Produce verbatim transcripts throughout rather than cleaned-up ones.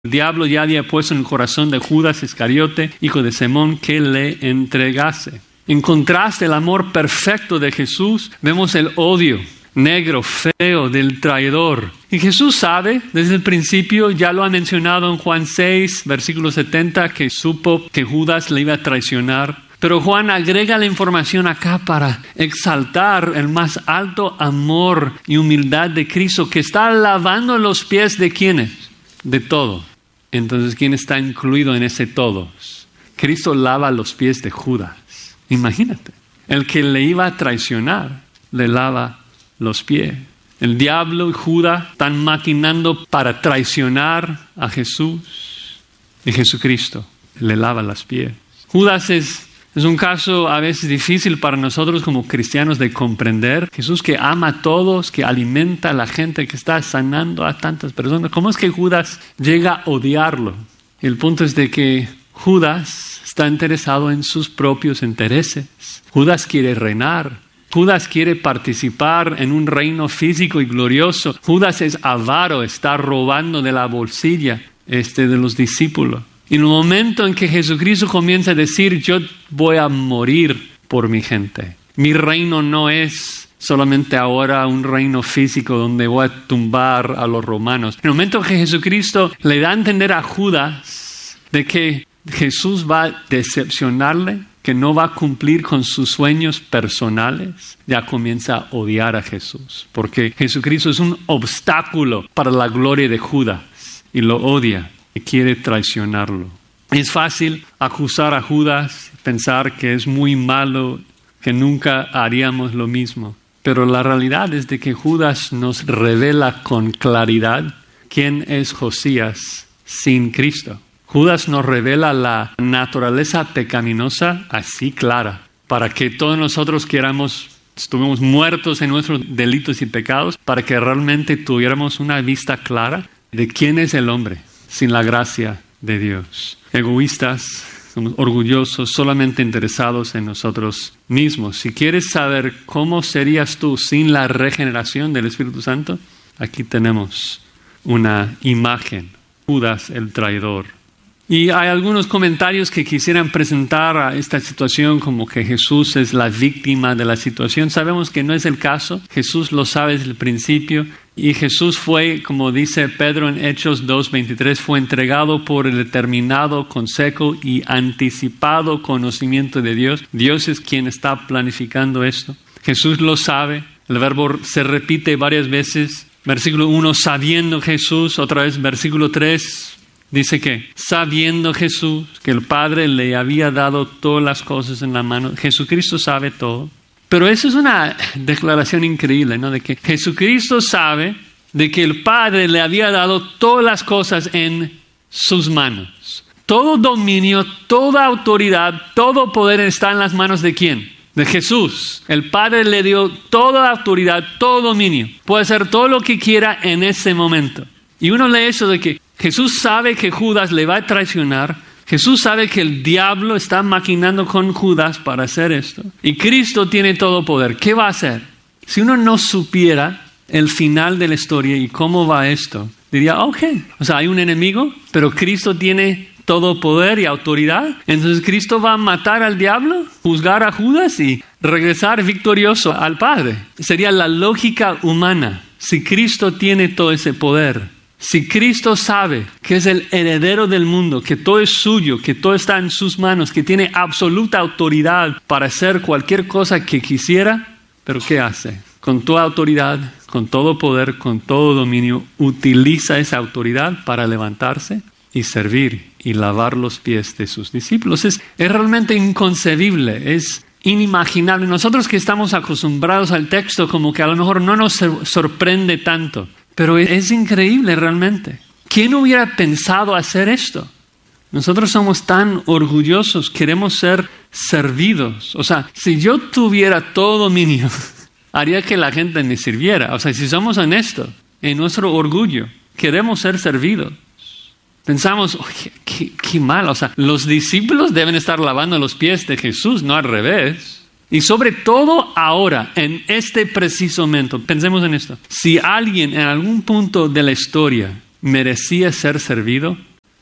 El diablo ya había puesto en el corazón de Judas Iscariote, hijo de Simón, que le entregase. En contraste al amor perfecto de Jesús, vemos el odio negro, feo del traidor. Y Jesús sabe, desde el principio, ya lo ha mencionado en Juan seis, versículo setenta, que supo que Judas le iba a traicionar. Pero Juan agrega la información acá para exaltar el más alto amor y humildad de Cristo, que está lavando los pies de ¿quiénes? De todo. Entonces, ¿quién está incluido en ese todos? Cristo lava los pies de Judas. Imagínate, el que le iba a traicionar, le lava los pies. El diablo y Judas están maquinando para traicionar a Jesús. Y Jesucristo le lava los pies. Judas es, es un caso a veces difícil para nosotros como cristianos de comprender. Jesús que ama a todos, que alimenta a la gente, que está sanando a tantas personas. ¿Cómo es que Judas llega a odiarlo? El punto es de que Judas está interesado en sus propios intereses. Judas quiere reinar. Judas quiere participar en un reino físico y glorioso. Judas es avaro, está robando de la bolsilla este, de los discípulos. Y en el momento en que Jesucristo comienza a decir, yo voy a morir por mi gente. Mi reino no es solamente ahora un reino físico donde voy a tumbar a los romanos. En el momento en que Jesucristo le da a entender a Judas de que Jesús va a decepcionarle, que no va a cumplir con sus sueños personales, ya comienza a odiar a Jesús. Porque Jesucristo es un obstáculo para la gloria de Judas y lo odia y quiere traicionarlo. Es fácil acusar a Judas, pensar que es muy malo, que nunca haríamos lo mismo. Pero la realidad es de que Judas nos revela con claridad quién es Josías sin Cristo. Judas nos revela la naturaleza pecaminosa así clara, para que todos nosotros queramos, estuvimos muertos en nuestros delitos y pecados, para que realmente tuviéramos una vista clara de quién es el hombre sin la gracia de Dios. Egoístas, somos orgullosos, solamente interesados en nosotros mismos. Si quieres saber cómo serías tú sin la regeneración del Espíritu Santo, aquí tenemos una imagen. Judas el traidor. Y hay algunos comentarios que quisieran presentar a esta situación como que Jesús es la víctima de la situación. Sabemos que no es el caso. Jesús lo sabe desde el principio. Y Jesús fue, como dice Pedro en Hechos dos veintitrés, fue entregado por el determinado consejo y anticipado conocimiento de Dios. Dios es quien está planificando esto. Jesús lo sabe. El verbo se repite varias veces. Versículo uno, sabiendo Jesús. Otra vez, versículo tres. Dice que, sabiendo Jesús que el Padre le había dado todas las cosas en la mano, Jesucristo sabe todo. Pero eso es una declaración increíble, ¿no? De que Jesucristo sabe de que el Padre le había dado todas las cosas en sus manos. Todo dominio, toda autoridad, todo poder está en las manos ¿de quién? De Jesús. El Padre le dio toda autoridad, todo dominio. Puede hacer todo lo que quiera en ese momento. Y uno lee eso de que Jesús sabe que Judas le va a traicionar. Jesús sabe que el diablo está maquinando con Judas para hacer esto. Y Cristo tiene todo poder. ¿Qué va a hacer? Si uno no supiera el final de la historia y cómo va esto, diría, ok, o sea, hay un enemigo, pero Cristo tiene todo poder y autoridad. Entonces Cristo va a matar al diablo, juzgar a Judas y regresar victorioso al Padre. Sería la lógica humana. Si Cristo tiene todo ese poder, si Cristo sabe que es el heredero del mundo, que todo es suyo, que todo está en sus manos, que tiene absoluta autoridad para hacer cualquier cosa que quisiera, ¿pero qué hace? Con toda autoridad, con todo poder, con todo dominio, utiliza esa autoridad para levantarse y servir y lavar los pies de sus discípulos. Es, es realmente inconcebible, es inimaginable. Nosotros que estamos acostumbrados al texto, como que a lo mejor no nos sorprende tanto. Pero es increíble realmente. ¿Quién hubiera pensado hacer esto? Nosotros somos tan orgullosos, queremos ser servidos. O sea, si yo tuviera todo dominio, haría que la gente me sirviera. O sea, si somos honestos, en nuestro orgullo, queremos ser servidos. Pensamos, oye, qué, qué mal. O sea, los discípulos deben estar lavando los pies de Jesús, no al revés. Y sobre todo ahora, en este preciso momento, pensemos en esto. Si alguien en algún punto de la historia merecía ser servido,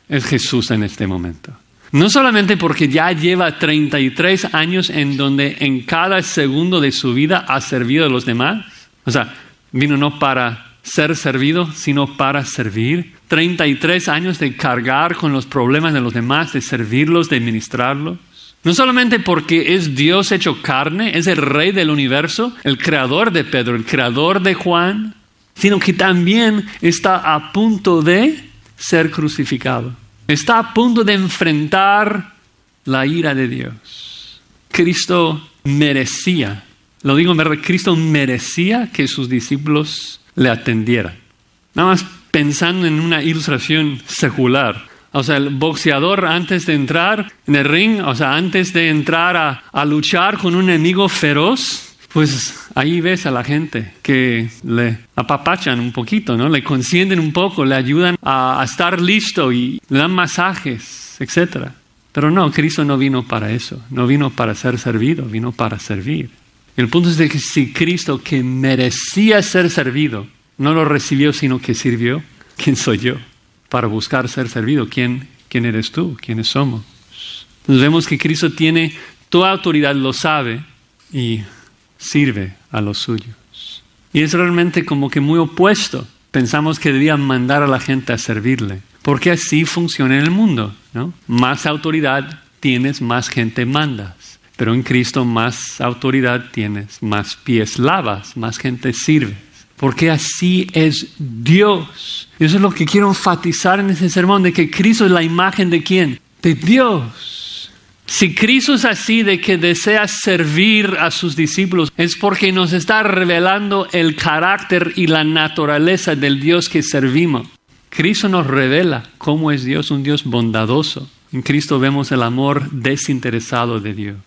es Jesús en este momento. No solamente porque ya lleva treinta y tres años en donde en cada segundo de su vida ha servido a los demás. O sea, vino no para ser servido, sino para servir. treinta y tres años de cargar con los problemas de los demás, de servirlos, de ministrarlos. No solamente porque es Dios hecho carne, es el Rey del universo, el creador de Pedro, el creador de Juan, sino que también está a punto de ser crucificado. Está a punto de enfrentar la ira de Dios. Cristo merecía, lo digo en verdad, Cristo merecía que sus discípulos le atendieran. Nada más pensando en una ilustración secular. O sea, el boxeador antes de entrar en el ring, o sea, antes de entrar a, a luchar con un enemigo feroz, pues ahí ves a la gente que le apapachan un poquito, ¿no? Le consienten un poco, le ayudan a, a estar listo y le dan masajes, etcétera. Pero no, Cristo no vino para eso, no vino para ser servido, vino para servir. El punto es de que si Cristo, que merecía ser servido, no lo recibió, sino que sirvió, ¿quién soy yo para buscar ser servido? ¿Quién, quién eres tú? ¿Quiénes somos? Entonces vemos que Cristo tiene toda autoridad, lo sabe y sirve a los suyos. Y es realmente como que muy opuesto. Pensamos que debía mandar a la gente a servirle, porque así funciona en el mundo, ¿no? Más autoridad tienes, más gente mandas. Pero en Cristo más autoridad tienes, más pies lavas, más gente sirve. Porque así es Dios. Y eso es lo que quiero enfatizar en ese sermón, de que Cristo es la imagen de ¿quién? De Dios. Si Cristo es así, de que desea servir a sus discípulos, es porque nos está revelando el carácter y la naturaleza del Dios que servimos. Cristo nos revela cómo es Dios, un Dios bondadoso. En Cristo vemos el amor desinteresado de Dios.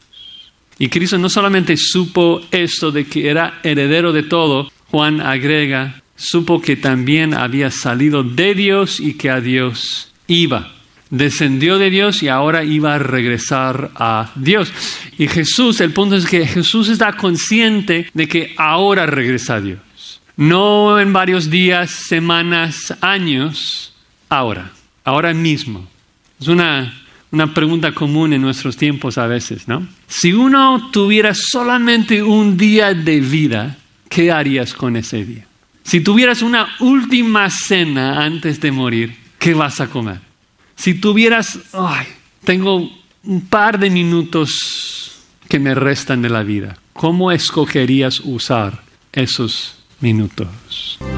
Y Cristo no solamente supo esto de que era heredero de todo, Juan agrega, supo que también había salido de Dios y que a Dios iba. Descendió de Dios y ahora iba a regresar a Dios. Y Jesús, el punto es que Jesús está consciente de que ahora regresa a Dios. No en varios días, semanas, años, ahora, ahora mismo. Es una... Una pregunta común en nuestros tiempos a veces, ¿no? Si uno tuviera solamente un día de vida, ¿qué harías con ese día? Si tuvieras una última cena antes de morir, ¿qué vas a comer? Si tuvieras, ay, tengo un par de minutos que me restan de la vida, ¿cómo escogerías usar esos minutos?